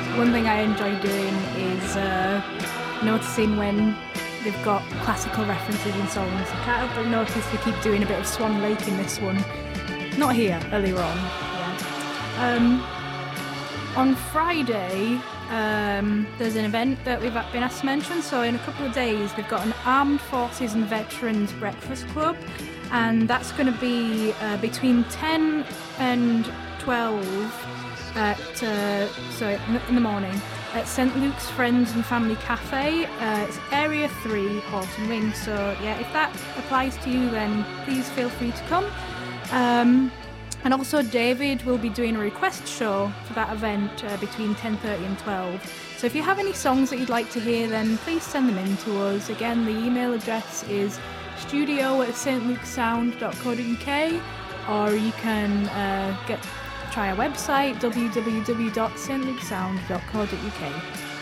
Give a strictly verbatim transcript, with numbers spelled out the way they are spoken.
one thing I enjoy doing is uh, noticing when they've got classical references in songs. I can't help but notice they keep doing a bit of Swan Lake in this one. Not here, earlier on. Yeah. Um, on Friday, um, there's an event that we've been asked to mention. So in a couple of days, they've got an Armed Forces and Veterans Breakfast Club, and that's going to be uh, between ten and twelve at uh, so in the morning at Saint Luke's Friends and Family Cafe. Uh, it's Area three, Horton Wing. So yeah, if that applies to you, then please feel free to come. Um, and also David will be doing a request show for that event uh, between ten thirty and twelve. So if you have any songs that you'd like to hear, then please send them in to us. Again, the email address is studio at stlukesound dot co dot uk, or you can uh, get try our website w w w dot st luke sound dot co dot uk.